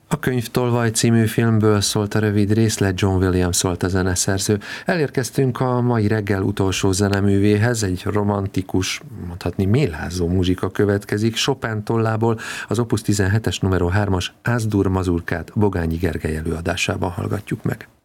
A Könyvtolvaj című filmből szólt a rövid részlet, John Williams szólt a zeneszerző. Elérkeztünk a mai reggel utolsó zeneművéhez, egy romantikus, mondhatni mélázó muzsika következik. Chopin tollából az Opus 17-es numero 3-as Ász-dur mazurkát Bogányi Gergely előadásában hallgatjuk meg.